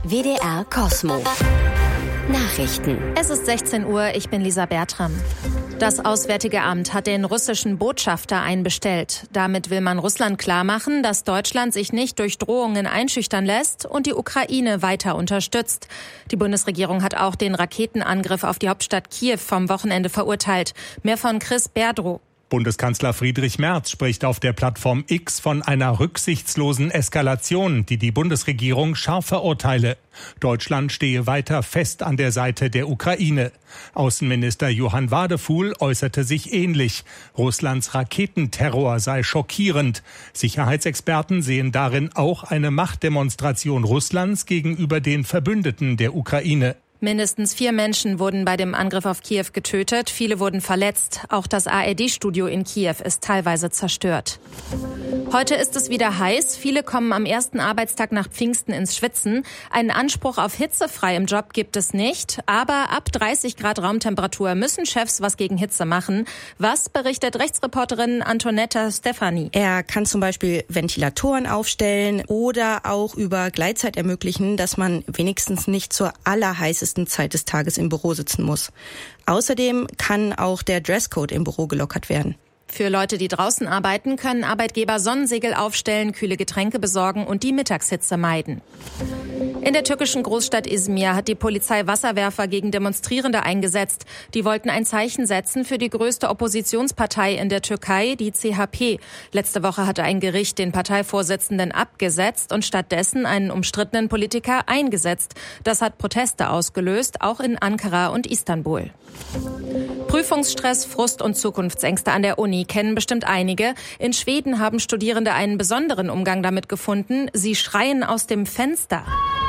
WDR Cosmo. Nachrichten. Es ist 16 Uhr, ich bin Lisa Bertram. Das Auswärtige Amt hat den russischen Botschafter einbestellt. Damit will man Russland klarmachen, dass Deutschland sich nicht durch Drohungen einschüchtern lässt und die Ukraine weiter unterstützt. Die Bundesregierung hat auch den Raketenangriff auf die Hauptstadt Kiew vom Wochenende verurteilt. Mehr von Chris Berdrow. Bundeskanzler Friedrich Merz spricht auf der Plattform X von einer rücksichtslosen Eskalation, die die Bundesregierung scharf verurteile. Deutschland stehe weiter fest an der Seite der Ukraine. Außenminister Johann Wadefuhl äußerte sich ähnlich. Russlands Raketenterror sei schockierend. Sicherheitsexperten sehen darin auch eine Machtdemonstration Russlands gegenüber den Verbündeten der Ukraine. Mindestens 4 Menschen wurden bei dem Angriff auf Kiew getötet, viele wurden verletzt. Auch das ARD-Studio in Kiew ist teilweise zerstört. Heute ist es wieder heiß. Viele kommen am ersten Arbeitstag nach Pfingsten ins Schwitzen. Einen Anspruch auf hitzefrei im Job gibt es nicht. Aber ab 30 Grad Raumtemperatur müssen Chefs was gegen Hitze machen. Was berichtet Rechtsreporterin Antonetta Stefani? Er kann zum Beispiel Ventilatoren aufstellen oder auch über Gleitzeit ermöglichen, dass man wenigstens nicht zur allerheißesten Zeit des Tages im Büro sitzen muss. Außerdem kann auch der Dresscode im Büro gelockert werden. Für Leute, die draußen arbeiten, können Arbeitgeber Sonnensegel aufstellen, kühle Getränke besorgen und die Mittagshitze meiden. In der türkischen Großstadt Izmir hat die Polizei Wasserwerfer gegen Demonstrierende eingesetzt. Die wollten ein Zeichen setzen für die größte Oppositionspartei in der Türkei, die CHP. Letzte Woche hatte ein Gericht den Parteivorsitzenden abgesetzt und stattdessen einen umstrittenen Politiker eingesetzt. Das hat Proteste ausgelöst, auch in Ankara und Istanbul. Prüfungsstress, Frust und Zukunftsängste an der Uni kennen bestimmt einige. In Schweden haben Studierende einen besonderen Umgang damit gefunden. Sie schreien aus dem Fenster.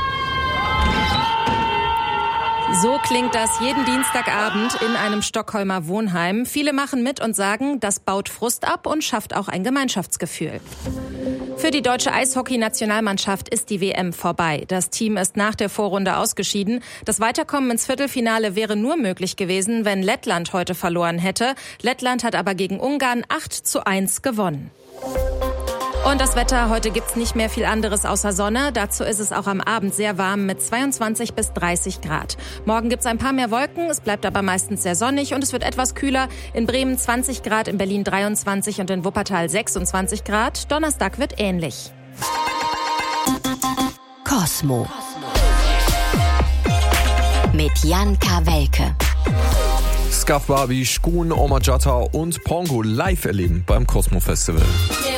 So klingt das jeden Dienstagabend in einem Stockholmer Wohnheim. Viele machen mit und sagen, das baut Frust ab und schafft auch ein Gemeinschaftsgefühl. Für die deutsche Eishockey-Nationalmannschaft ist die WM vorbei. Das Team ist nach der Vorrunde ausgeschieden. Das Weiterkommen ins Viertelfinale wäre nur möglich gewesen, wenn Lettland heute verloren hätte. Lettland hat aber gegen Ungarn 8:1 gewonnen. Und das Wetter, heute gibt's nicht mehr viel anderes außer Sonne. Dazu ist es auch am Abend sehr warm mit 22 bis 30 Grad. Morgen gibt's ein paar mehr Wolken, es bleibt aber meistens sehr sonnig und es wird etwas kühler. In Bremen 20 Grad, in Berlin 23 und in Wuppertal 26 Grad. Donnerstag wird ähnlich. Cosmo. Mit Jan Kawelke. Scuff Barbie, Shkun, Oma Jata und Pongo live erleben beim Cosmo Festival.